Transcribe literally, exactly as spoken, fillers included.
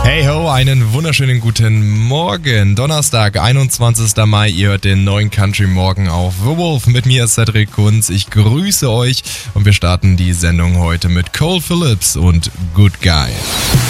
Hey ho, einen wunderschönen guten Morgen. Donnerstag, einundzwanzigster Mai. Ihr hört den neuen Country Morgen auf The Wolf. Mit mir ist Cedric Kunz. Ich grüße euch und wir starten die Sendung heute mit Cole Phillips und Good Guy.